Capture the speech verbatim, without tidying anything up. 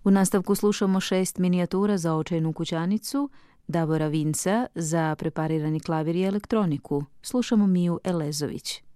U nastavku slušamo šest minijatura za očajnu kućanicu, Davora Vinca za preparirani klavir i elektroniku. Slušamo Miju Elezović.